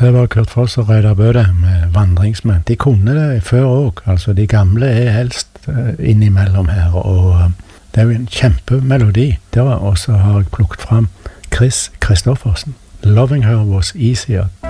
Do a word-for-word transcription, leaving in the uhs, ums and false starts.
Det var Kurt Foss og Reidar Bøde med Vandringsmenn. De kunne det før også, altså de gamle er helst innimellom her, og det er jo en kjempemelodi. Og så har jeg plukket frem Chris Kristoffersen. Loving Her Was Easier